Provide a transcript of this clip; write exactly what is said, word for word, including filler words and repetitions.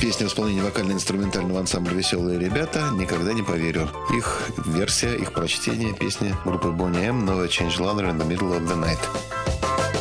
Песня в исполнении вокально-инструментального ансамбля «Веселые ребята» «Никогда не поверю». Их версия, их прочтение песни группы Boney M «No Change Ladder in the Middle of the Night».